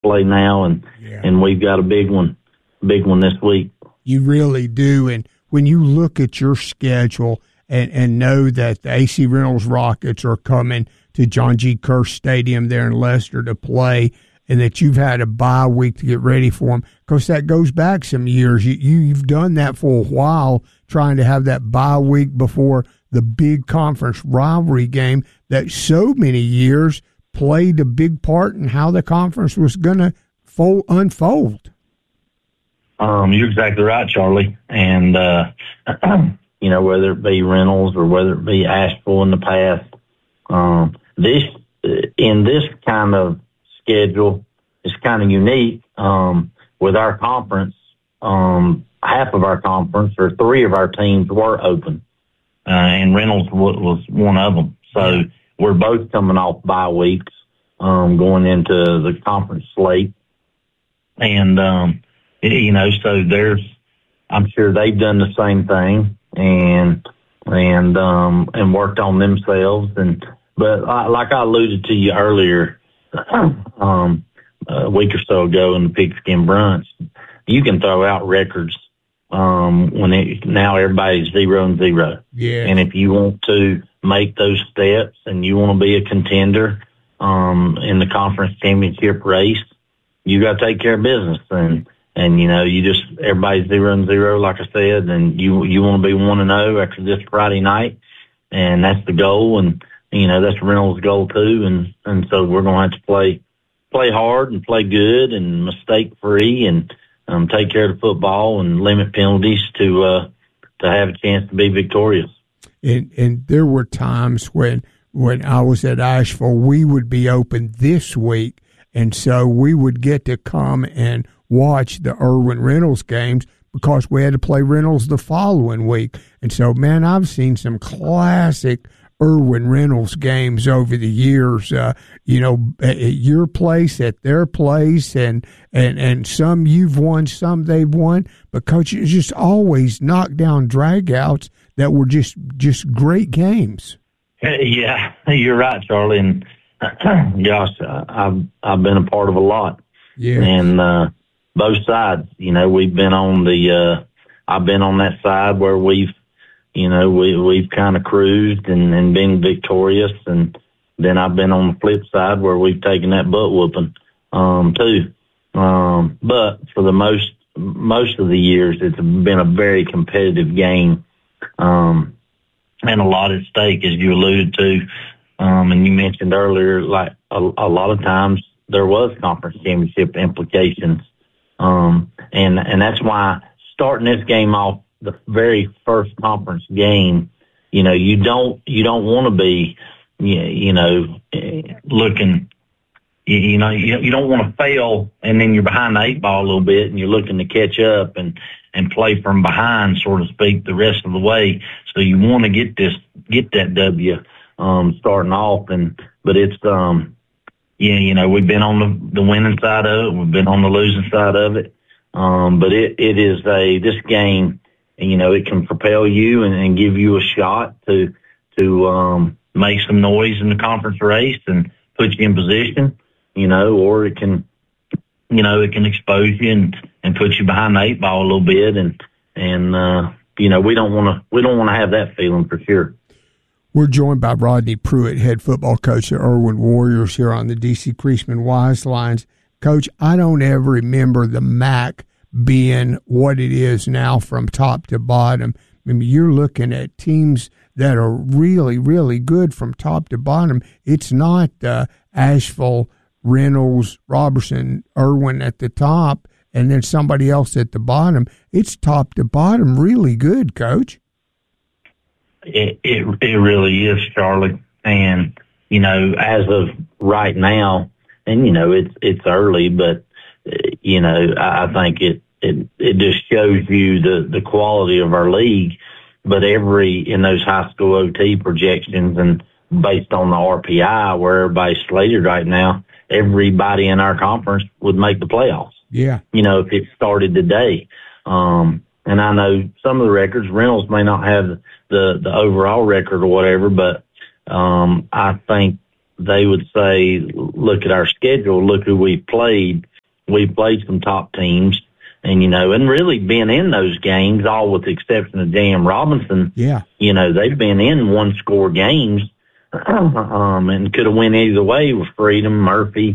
play now, and we've got a big one this week. You really do. And when you look at your schedule and know that the AC Reynolds Rockets are coming to John G. Kerr Stadium there in Leicester to play, and that you've had a bye week to get ready for them, because that goes back some years. You've done that for a while, trying to have that bye week before the big conference rivalry game that so many years played a big part in how the conference was going to unfold. You're exactly right, Charlie. And, whether it be Reynolds or whether it be Asheville in the past, in this kind of schedule is kind of unique, with our conference. Half of our conference, or three of our teams, were open, and Reynolds was one of them. So we're both coming off bye weeks, going into the conference slate. And, so I'm sure they've done the same thing and worked on themselves. But like I alluded to you earlier, a week or so ago in the Pigskin Brunch, you can throw out records, now everybody's 0-0. Yeah. And if you want to make those steps and you want to be a contender, in the conference championship race, you got to take care of business. And everybody's 0-0, like I said, and you want to be 1-0 after this Friday night. And that's the goal. And, that's Reynolds' goal too. And so we're going to have to play hard and play good and mistake free and, take care of the football and limit penalties to have a chance to be victorious. And there were times when I was at Asheville, we would be open this week, and so we would get to come and watch the Irwin Reynolds games because we had to play Reynolds the following week. And so, man, I've seen some classic Irwin Reynolds games over the years, at your place, at their place, and some you've won, some they've won. But, Coach, it's just always knockdown dragouts that were just great games. Yeah, you're right, Charlie. And, gosh, I've been a part of a lot. Yeah. And both sides, we've been on I've been on that side where we've kind of cruised and been victorious. And then I've been on the flip side where we've taken that butt whooping, too. But for the most of the years, it's been a very competitive game, and a lot at stake, as you alluded to. And you mentioned earlier, like a lot of times there was conference championship implications. And that's why starting this game off, the very first conference game, you don't want to be, looking, you don't want to fail and then you're behind the 8 ball a little bit and you're looking to catch up and play from behind, so to speak, the rest of the way. So you want to get that W, starting off. But it's, we've been on the winning side of it. We've been on the losing side of it. But it is this game, it can propel you and give you a shot to make some noise in the conference race and put you in position, or it can expose you and put you behind the 8 ball a little bit. And we don't want to have that feeling for sure. We're joined by Rodney Pruitt, head football coach at Irwin Warriors, here on the DC Creasman Wise Lines. Coach, I don't ever remember the MAC being what it is now from top to bottom. I mean, you're looking at teams that are really, really good from top to bottom. It's not Asheville, Reynolds, Robertson, Irwin at the top, and then somebody else at the bottom. It's top to bottom really good, Coach. It really is, Charlie. And, as of right now, and, it's early, but, I think it just shows you the quality of our league. But in those high school OT projections and based on the RPI where everybody's slated right now, everybody in our conference would make the playoffs. Yeah. If it started today. And I know some of the records, Reynolds may not have the overall record or whatever, but I think they would say, look at our schedule, look who we've played, we played some top teams. And, and really been in those games, all with the exception of J.M. Robinson. Yeah. They've been in one-score games and could have went either way with Freedom, Murphy,